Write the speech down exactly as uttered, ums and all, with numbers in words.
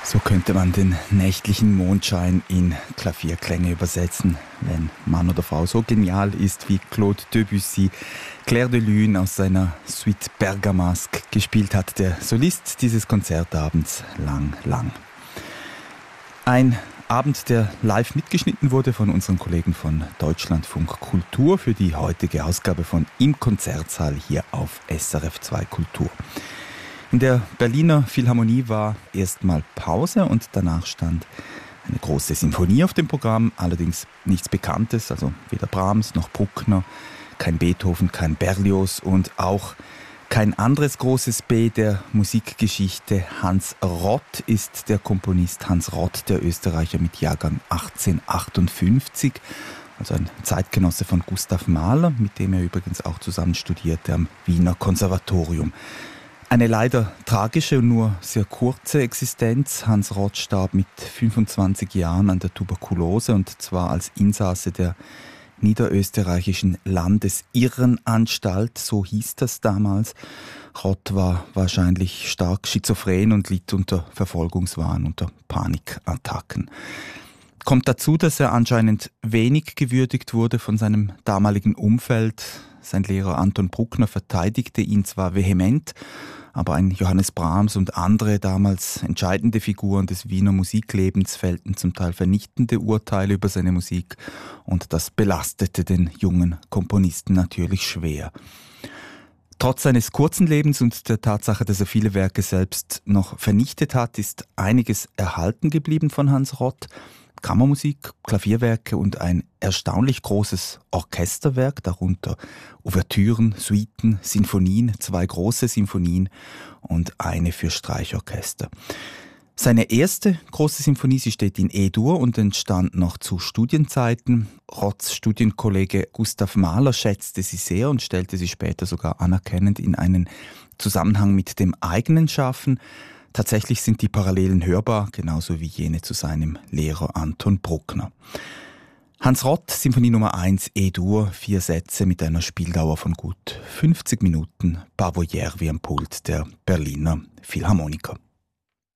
So könnte man den nächtlichen Mondschein in Klavierklänge übersetzen, wenn Mann oder Frau so genial ist wie Claude Debussy. Clair de Lune aus seiner Suite Bergamasque gespielt hat, der Solist dieses Konzertabends lang, lang. Ein Abend, der live mitgeschnitten wurde von unseren Kollegen von Deutschlandfunk Kultur für die heutige Ausgabe von Im Konzertsaal hier auf S R F zwei Kultur. In der Berliner Philharmonie war erstmal Pause und danach stand eine große Sinfonie auf dem Programm, allerdings nichts Bekanntes, also weder Brahms noch Bruckner, kein Beethoven, kein Berlioz und auch kein anderes großes B der Musikgeschichte. Hans Rott ist der Komponist, Hans Rott, der Österreicher mit Jahrgang achtzehnhundertachtundfünfzig, also ein Zeitgenosse von Gustav Mahler, mit dem er übrigens auch zusammen studierte am Wiener Konservatorium. Eine leider tragische und nur sehr kurze Existenz. Hans Rott starb mit fünfundzwanzig Jahren an der Tuberkulose und zwar als Insasse der niederösterreichischen Landesirrenanstalt, so hieß das damals. Rott war wahrscheinlich stark schizophren und litt unter Verfolgungswahn, unter Panikattacken. Kommt dazu, dass er anscheinend wenig gewürdigt wurde von seinem damaligen Umfeld. Sein Lehrer Anton Bruckner verteidigte ihn zwar vehement, aber ein Johannes Brahms und andere damals entscheidende Figuren des Wiener Musiklebens fällten zum Teil vernichtende Urteile über seine Musik und das belastete den jungen Komponisten natürlich schwer. Trotz seines kurzen Lebens und der Tatsache, dass er viele Werke selbst noch vernichtet hat, ist einiges erhalten geblieben von Hans Rott. Kammermusik, Klavierwerke und ein erstaunlich großes Orchesterwerk, darunter Ouvertüren, Suiten, Sinfonien, zwei große Sinfonien und eine für Streichorchester. Seine erste große Sinfonie, sie steht in E-Dur und entstand noch zu Studienzeiten. Rotts Studienkollege Gustav Mahler schätzte sie sehr und stellte sie später sogar anerkennend in einen Zusammenhang mit dem eigenen Schaffen. Tatsächlich sind die Parallelen hörbar, genauso wie jene zu seinem Lehrer Anton Bruckner. Hans Rott, Sinfonie Nummer eins, E-Dur, vier Sätze mit einer Spieldauer von gut fünfzig Minuten, Pavoyervi am Pult der Berliner Philharmoniker.